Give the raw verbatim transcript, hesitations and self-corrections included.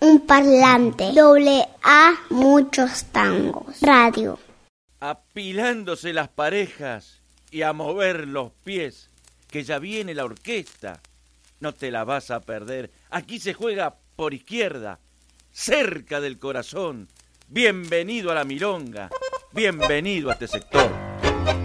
un parlante. Doble A, muchos tangos. Radio. Apilándose las parejas y a mover los pies, que ya viene la orquesta. No te la vas a perder. Aquí se juega por izquierda, cerca del corazón. Bienvenido a la milonga. Bienvenido a este sector.